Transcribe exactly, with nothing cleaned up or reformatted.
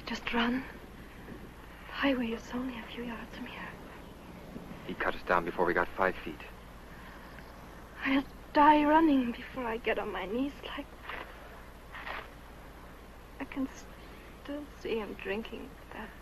Just run. The highway is only a few yards from here. He cut us down before we got five feet. I'll die running before I get on my knees like... I can still see him drinking that